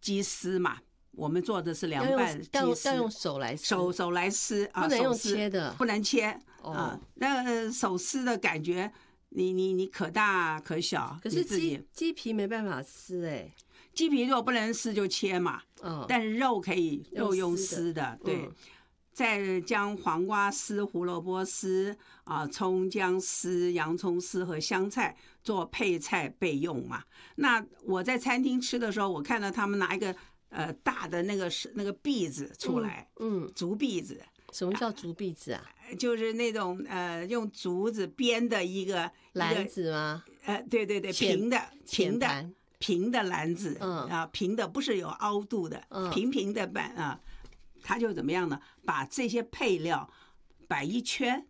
鸡丝嘛，我们做的是凉拌鸡丝， 要用手来撕， 手来撕啊， 不能用切的， 不能切啊。那手撕的感觉，你可大可小， 可是鸡皮没办法撕鸡皮如果不能撕就切嘛，但是肉可以肉用撕的，对。再将黄瓜丝、胡萝卜丝啊、葱姜丝、洋葱丝和香菜做配菜备用嘛。那我在餐厅吃的时候，我看到他们拿一个大的那个篦子出来，竹篦子。 什么叫竹篦子啊？ 就是那种用竹子编的一个篮子吗？ 对对对，平的篮子，平的不是有凹度的，平的板啊。他就怎么样呢？把这些配料摆一圈，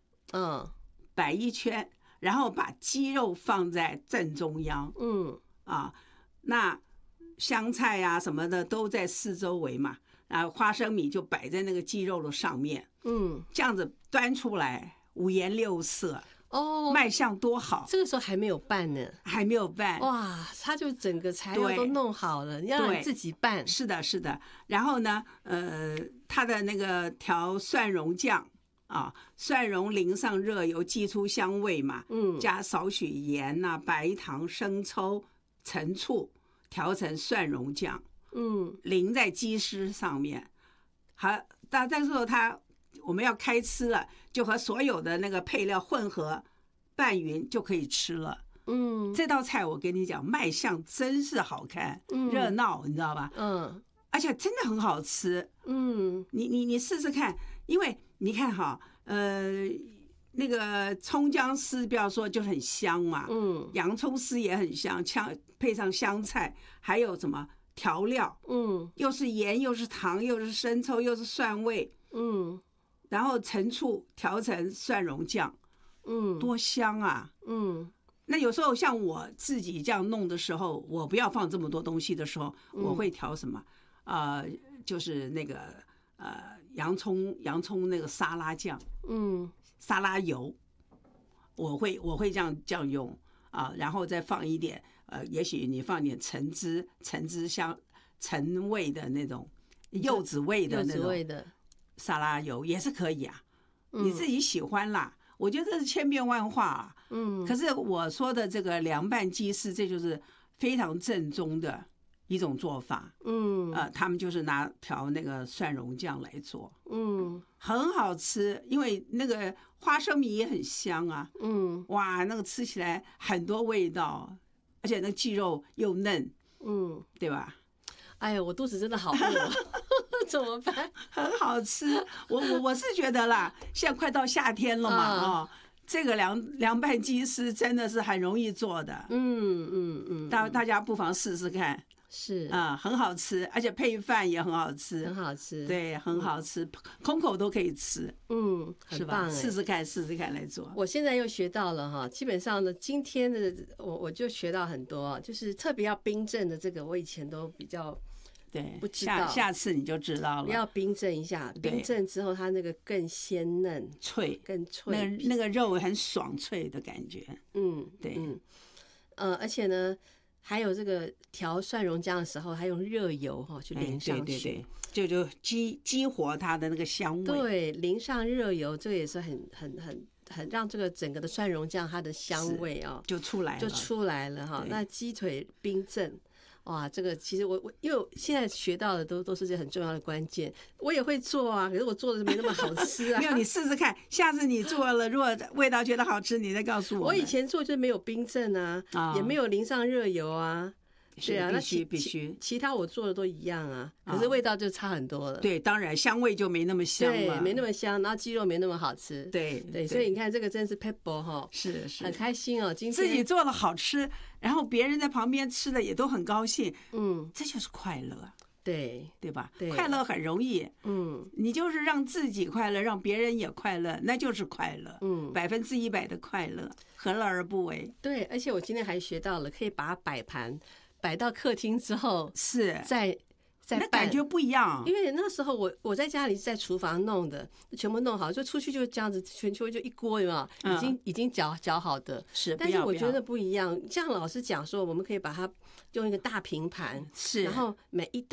然后把鸡肉放在正中央，那香菜啊什么的都在四周围嘛，然后花生米就摆在那个鸡肉的上面，这样子端出来五颜六色。卖相多好！ 这个时候还没有拌呢， 还没有拌哇！他就整个材料都弄好了，要让你自己拌。 是的，是的。然后呢，他的那个调蒜蓉酱啊，蒜蓉淋上热油，激出香味嘛，加少许盐呐、白糖、生抽、陈醋，调成蒜蓉酱，淋在鸡丝上面。好，但这时候我们要开吃了，就和所有的那个配料混合拌匀就可以吃了。这道菜我跟你讲，卖相真是好看，热闹，你知道吧？而且真的很好吃。你试试看，因为你看哈，那个葱姜丝不要说就很香嘛，洋葱丝也很香，配上香菜，还有什么调料，又是盐又是糖又是生抽又是蒜味，然后陈醋调成蒜蓉酱，多香啊！那有时候像我自己这样弄的时候，我不要放这么多东西的时候，我会调什么？就是那个洋葱那个沙拉酱，沙拉油，我会这样用啊，然后再放一点也许你放点橙汁香橙味的那种柚子味的那种沙拉油也是可以啊，你自己喜欢啦。我觉得这是千变万化啊。可是我说的这个凉拌鸡丝，这就是非常正宗的一种做法。他们就是调那个蒜蓉酱来做，很好吃，因为那个花生米也很香啊。哇，那个吃起来很多味道，而且那个鸡肉又嫩，对吧？ 哎呀，我肚子真的好饿，怎么办？ 很好吃，我是觉得啦，现在快到夏天了嘛，这个凉拌鸡丝真的是很容易做的，大家不妨试试看。 是很好吃，而且配饭也很好吃， 很好吃， 对，很好吃，空口都可以吃， 很棒， 试试看来做。 我现在又学到了哈，基本上呢，今天的我就学到很多，就是特别要冰镇的这个，我以前都比较对不知道， 下次你就知道了。 要冰镇一下，冰镇之后它那个更鲜嫩、 脆、 更脆， 那个肉很爽脆的感觉。对， 而且呢。还有这个调蒜蓉酱的时候，还用热油去淋上去， 对，就激活它的那个香味。 对，淋上热油，这个也是很让这个整个的蒜蓉酱它的香味就出来了哈。那鸡腿冰镇，哇，这个其实我因为现在学到的都是这很重要的关键，我也会做啊，可是我做的没那么好吃啊。 没有，你试试看，下次你做了，如果味道觉得好吃，你再告诉我。 我以前做就没有冰镇啊，也没有淋上热油啊。对啊， 必须， 其他我做的都一样啊，可是味道就差很多了。 对，当然香味就没那么香了， 对，没那么香，然后鸡肉没那么好吃。 对， 所以你看这个真是 pebble 哈， 是很开心哦。今天自己做的好吃，然后别人在旁边吃的也都很高兴，这就是快乐。对吧？快乐很容易，你就是让自己快乐，让别人也快乐，那就是快乐，100%的快乐，何乐而不为？ 对，而且我今天还学到了，可以把它摆到客厅之后，再那感觉不一样。 因为那时候我在家里在厨房弄的，全部弄好，就出去就这样子，全球就一锅，有没有？已经搅好的。但是我觉得不一样。像老师讲说，我们可以把它用一个大平盘，然后每一道